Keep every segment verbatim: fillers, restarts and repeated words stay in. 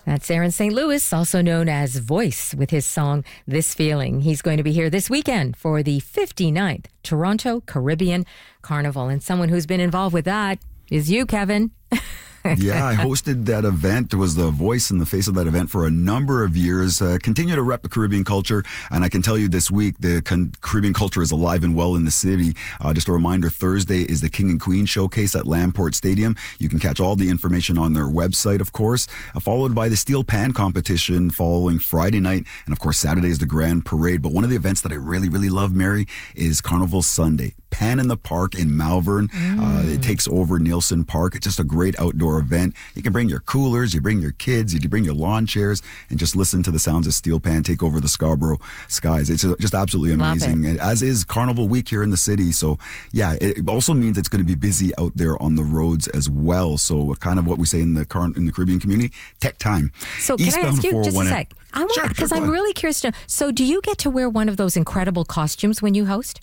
That's Aaron Saint Louis, also known as Voice, with his song This Feeling. He's going to be here this weekend for the fifty-ninth Toronto Caribbean Carnival. And someone who's been involved with that is you, Kevin. Yeah, I hosted that event, was the voice and the face of that event for a number of years. Uh, continue to rep the Caribbean culture, and I can tell you this week, the con- Caribbean culture is alive and well in the city. Uh, just a reminder, Thursday is the King and Queen Showcase at Lamport Stadium. You can catch all the information on their website, of course, uh, followed by the Steel Pan competition following Friday night, and of course, Saturday is the Grand Parade. But one of the events that I really, really love, Mary, is Carnival Sunday. Pan in the Park in Malvern. Mm. Uh, it takes over Nielsen Park. It's just a great outdoor event. You can bring your coolers, you bring your kids, you bring your lawn chairs, and just listen to the sounds of Steel Pan take over the Scarborough skies. It's just absolutely amazing, as is Carnival Week here in the city. So, yeah, it also means it's going to be busy out there on the roads as well. So, kind of what we say in the car- in the Caribbean community, tech time. So, can Eastbound I ask you just a sec? I want sure, because sure, I'm really curious to know. So, do you get to wear one of those incredible costumes when you host?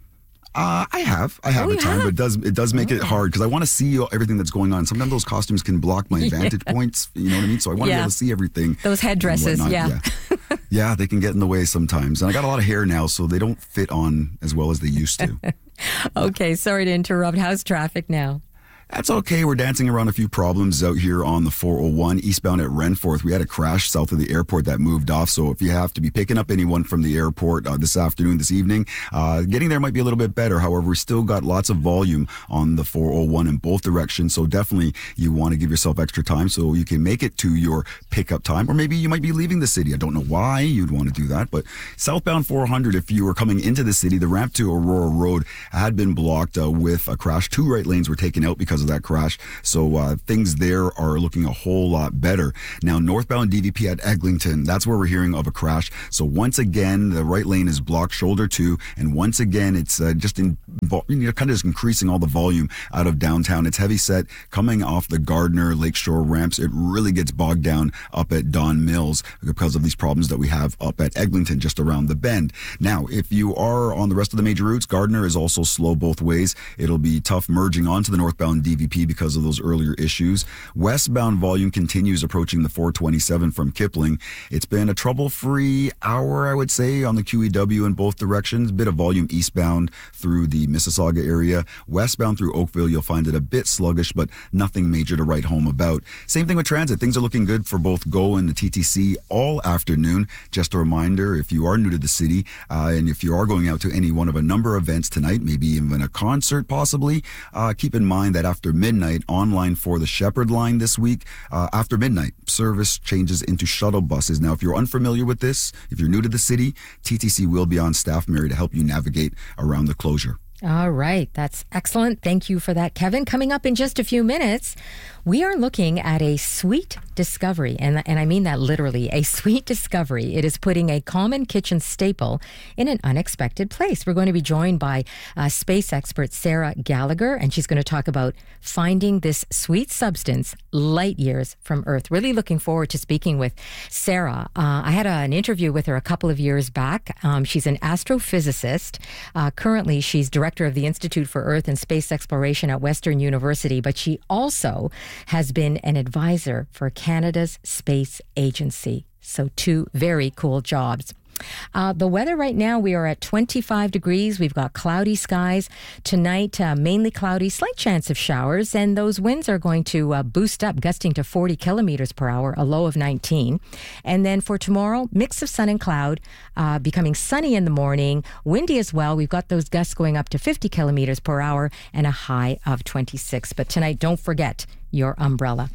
Uh, I have. I have oh, at times, but it does, it does make oh. it hard because I want to see everything that's going on. Sometimes those costumes can block my vantage yeah. points, you know what I mean? So I want yeah. to be able to see everything. Those headdresses, yeah. Yeah. yeah, they can get in the way sometimes. And I got a lot of hair now, so they don't fit on as well as they used to. Okay, sorry to interrupt. How's traffic now? That's okay. We're dancing around a few problems out here on the four oh one eastbound at Renforth. We had a crash south of the airport that moved off. So if you have to be picking up anyone from the airport uh, this afternoon, this evening, uh, getting there might be a little bit better. However, we still got lots of volume on the four oh one in both directions. So definitely you want to give yourself extra time so you can make it to your pickup time. Or maybe you might be leaving the city. I don't know why you'd want to do that. But southbound four hundred, if you were coming into the city, the ramp to Aurora Road had been blocked uh, with a crash. Two right lanes were taken out because of that crash. So uh, things there are looking a whole lot better. Now, northbound D V P at Eglinton, that's where we're hearing of a crash. So once again, the right lane is blocked, shoulder two. And once again, it's uh, just in, you know, kind of just increasing all the volume out of downtown. It's heavy set coming off the Gardner Lakeshore ramps. It really gets bogged down up at Don Mills because of these problems that we have up at Eglinton, just around the bend. Now, if you are on the rest of the major routes, Gardner is also slow both ways. It'll be tough merging onto the northbound D V P because of those earlier issues. Westbound volume continues approaching the four twenty-seven from Kipling. It's been a trouble-free hour, I would say, on the Q E W in both directions. Bit of volume eastbound through the Mississauga area. Westbound through Oakville, you'll find it a bit sluggish, but nothing major to write home about. Same thing with transit. Things are looking good for both GO and the T T C all afternoon. Just a reminder, if you are new to the city, uh, and if you are going out to any one of a number of events tonight, maybe even a concert possibly, uh, keep in mind that after midnight, online for the Shepherd line this week, uh, after midnight, service changes into shuttle buses. Now, if you're unfamiliar with this, if you're new to the city, T T C will be on staff, Mary, to help you navigate around the closure. All right. That's excellent. Thank you for that, Kevin. Coming up in just a few minutes, we are looking at a sweet discovery, and, and I mean that literally, a sweet discovery. It is putting a common kitchen staple in an unexpected place. We're going to be joined by uh, space expert Sarah Gallagher, and she's going to talk about finding this sweet substance light years from Earth. Really looking forward to speaking with Sarah. Uh, I had a, an interview with her a couple of years back. Um, she's an astrophysicist. Uh, currently, she's director of the Institute for Earth and Space Exploration at Western University, but she also has been an advisor for Canada's Space Agency. So two very cool jobs. Uh, the weather right now, we are at twenty-five degrees. We've got cloudy skies. Tonight, uh, mainly cloudy, slight chance of showers, and those winds are going to uh, boost up, gusting to forty kilometers per hour, a low of nineteen. And then for tomorrow, mix of sun and cloud, uh, becoming sunny in the morning, windy as well. We've got those gusts going up to fifty kilometers per hour and a high of twenty-six. But tonight, don't forget your umbrella.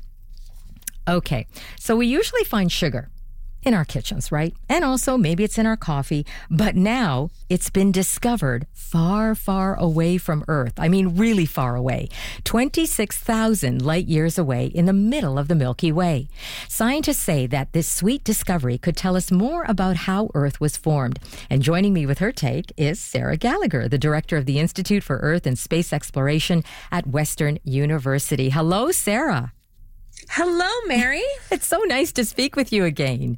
Okay, so we usually find sugar in our kitchens, right? And also maybe it's in our coffee, but now it's been discovered far, far away from Earth. I mean, really far away. twenty-six thousand light years away in the middle of the Milky Way. Scientists say that this sweet discovery could tell us more about how Earth was formed. And joining me with her take is Sarah Gallagher, the director of the Institute for Earth and Space Exploration at Western University. Hello, Sarah. Hello, Mary. It's so nice to speak with you again.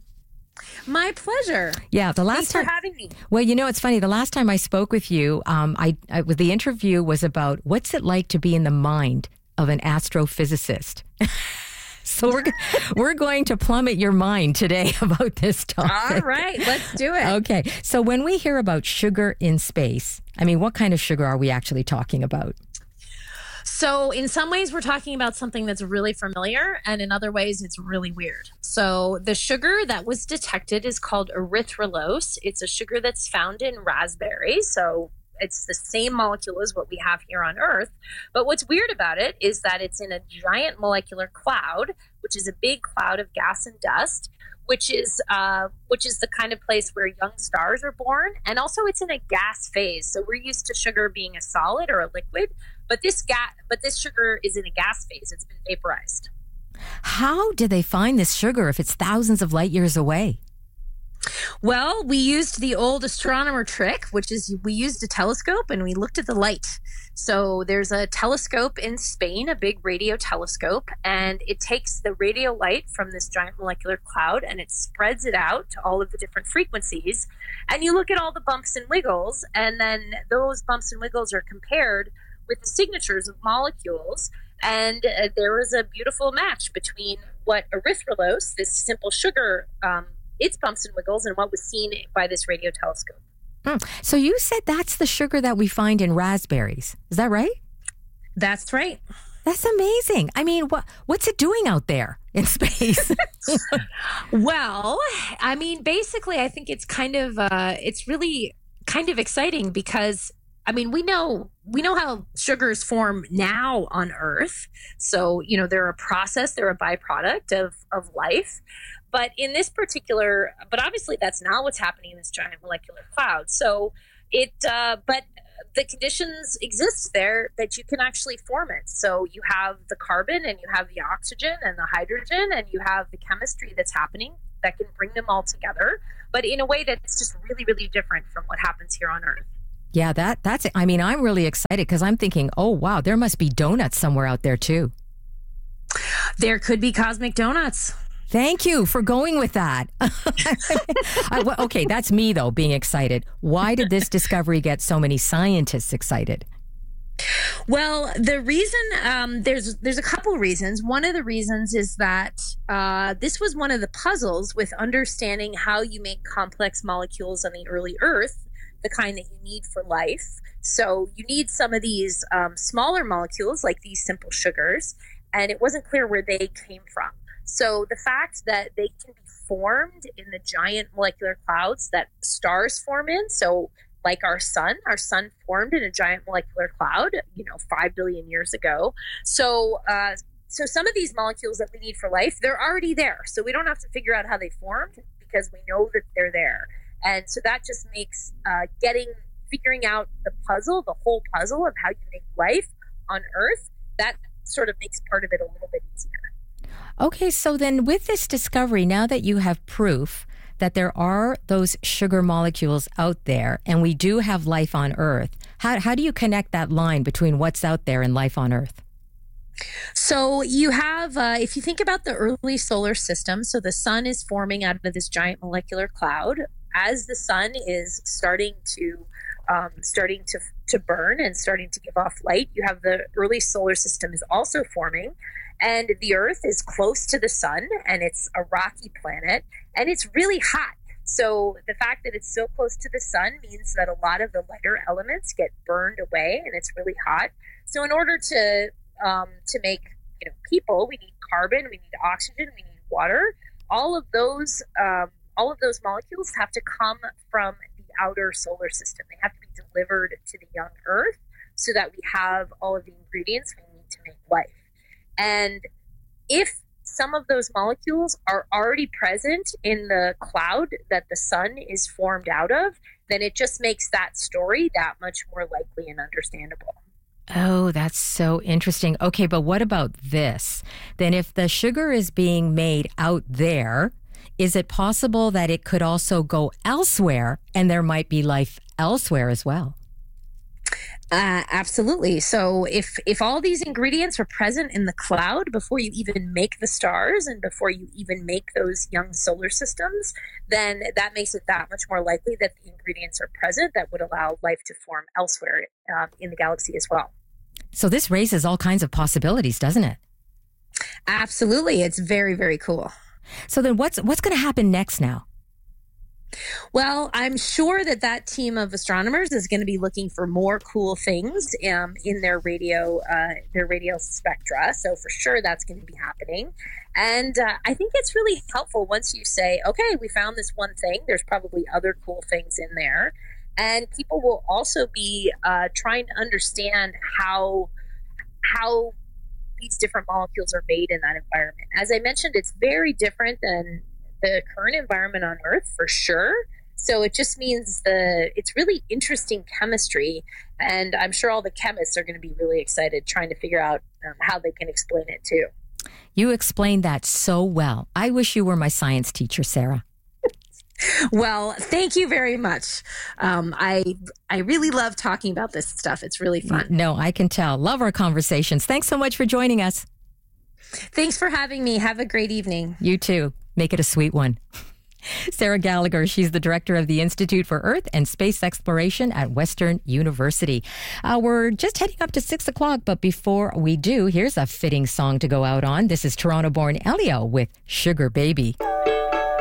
My pleasure. Yeah, the last Thanks time for having me. Well, you know, it's funny. The last time I spoke with you, um, I, I the interview was about what's it like to be in the mind of an astrophysicist. So we're we're going to plummet your mind today about this topic. All right, let's do it. Okay. So when we hear about sugar in space, I mean, what kind of sugar are we actually talking about? So in some ways, we're talking about something that's really familiar, and in other ways, it's really weird. So the sugar that was detected is called erythrulose. It's a sugar that's found in raspberries. So it's the same molecule as what we have here on Earth. But what's weird about it is that it's in a giant molecular cloud, which is a big cloud of gas and dust, which is uh, which is the kind of place where young stars are born. And also it's in a gas phase. So we're used to sugar being a solid or a liquid, but this gas, but this sugar is in a gas phase. It's been vaporized. How did they find this sugar if it's thousands of light years away? Well, we used the old astronomer trick, which is we used a telescope and we looked at the light. So there's a telescope in Spain, a big radio telescope, and it takes the radio light from this giant molecular cloud and it spreads it out to all of the different frequencies. And you look at all the bumps and wiggles, and then those bumps and wiggles are compared with the signatures of molecules. And uh, there was a beautiful match between what erythrulose, this simple sugar, um, its bumps and wiggles, and what was seen by this radio telescope. Mm. So you said that's the sugar that we find in raspberries. Is that right? That's right. That's amazing. I mean, what what's it doing out there in space? Well, I mean, basically, I think it's kind of, uh, it's really kind of exciting because I mean, we know we know how sugars form now on Earth. So, you know, they're a process, they're a byproduct of, of life. But in this particular, but obviously that's not what's happening in this giant molecular cloud. So it, uh, but the conditions exist there that you can actually form it. So you have the carbon and you have the oxygen and the hydrogen and you have the chemistry that's happening that can bring them all together, but in a way that's just really, really different from what happens here on Earth. Yeah, that that's it. I mean, I'm really excited because I'm thinking, oh, wow, there must be donuts somewhere out there, too. There could be cosmic donuts. Thank you for going with that. I, well, okay, that's me, though, being excited. Why did this discovery get so many scientists excited? Well, the reason um, there's there's a couple reasons. One of the reasons is that uh, this was one of the puzzles with understanding how you make complex molecules on the early Earth, the kind that you need for life. So you need some of these um, smaller molecules like these simple sugars, and it wasn't clear where they came from. So the fact that they can be formed in the giant molecular clouds that stars form in, so like our sun, our sun formed in a giant molecular cloud, you know, five billion years ago. So, uh, so some of these molecules that we need for life, they're already there. So we don't have to figure out how they formed because we know that they're there. And so that just makes uh, getting, figuring out the puzzle, the whole puzzle of how you make life on Earth, that sort of makes part of it a little bit easier. Okay, so then with this discovery, now that you have proof that there are those sugar molecules out there and we do have life on Earth, how, how do you connect that line between what's out there and life on Earth? So you have, uh, if you think about the early solar system, so the sun is forming out of this giant molecular cloud. As the sun is starting to um, starting to to burn and starting to give off light, you have the early solar system is also forming, and the Earth is close to the sun, and it's a rocky planet, and it's really hot. So the fact that it's so close to the sun means that a lot of the lighter elements get burned away, and it's really hot. So in order to um, to make you know people, we need carbon, we need oxygen, we need water. All of those um, all of those molecules have to come from the outer solar system. They have to be delivered to the young Earth so that we have all of the ingredients we need to make life. And if some of those molecules are already present in the cloud that the sun is formed out of, then it just makes that story that much more likely and understandable. Oh, that's so interesting. Okay, but what about this? Then if the sugar is being made out there, is it possible that it could also go elsewhere and there might be life elsewhere as well? Uh, absolutely. So if if all these ingredients are present in the cloud before you even make the stars and before you even make those young solar systems, then that makes it that much more likely that the ingredients are present that would allow life to form elsewhere um, in the galaxy as well. So this raises all kinds of possibilities, doesn't it? Absolutely. It's very, very cool. So then what's what's going to happen next now? Well, I'm sure that that team of astronomers is going to be looking for more cool things um, in their radio, uh, their radio spectra. So for sure, that's going to be happening. And uh, I think it's really helpful once you say, okay, we found this one thing. There's probably other cool things in there. And people will also be uh, trying to understand how how these different molecules are made in that environment. As I mentioned, it's very different than the current environment on Earth, for sure. So it just means the it's really interesting chemistry, and I'm sure all the chemists are going to be really excited trying to figure out um, how they can explain it too. You explained that so well. I wish you were my science teacher, Sarah. Well, thank you very much. Um, I I really love talking about this stuff. It's really fun. No, I can tell. Love our conversations. Thanks so much for joining us. Thanks for having me. Have a great evening. You too. Make it a sweet one. Sarah Gallagher, she's the director of the Institute for Earth and Space Exploration at Western University. Uh, we're just heading up to six o'clock, but before we do, here's a fitting song to go out on. This is Toronto-born Elio with Sugar Baby.